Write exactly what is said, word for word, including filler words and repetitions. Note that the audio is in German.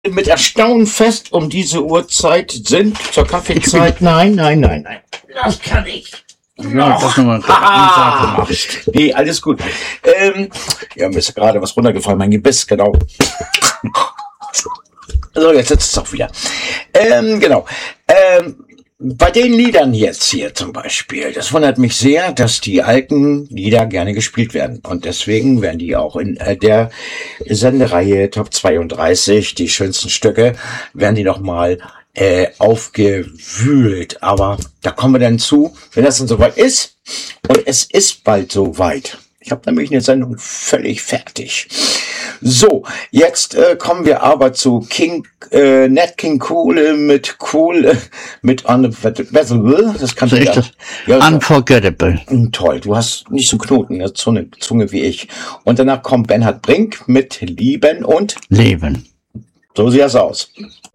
mit Erstaunen fest, um diese Uhrzeit sind zur Kaffeezeit. Nein, nein, nein, nein. Das kann ich. Ja, das nochmal Ah, nee, alles gut. Ähm, ja, mir ist gerade was runtergefallen, mein Gebiss, genau. So, jetzt sitzt es auch wieder. Ähm, genau. Ähm, bei den Liedern jetzt hier zum Beispiel, das wundert mich sehr, dass die alten Lieder gerne gespielt werden. Und deswegen werden die auch in äh, der Sendereihe Top zweiunddreißig, die schönsten Stücke, werden die nochmal äh, aufgewühlt. Aber da kommen wir dann zu, wenn das dann soweit ist. Und es ist bald soweit. Ich habe nämlich eine Sendung völlig fertig. So, jetzt äh, kommen wir aber zu King, äh, Nat King Cole mit Cole, mit Unforgettable. Das kannst du das ja, Unforgettable. Toll, du hast nicht so Knoten in der Zunge, Zunge wie ich. Und danach kommt Bernhard Brink mit Lieben und Leben. So sieht das aus.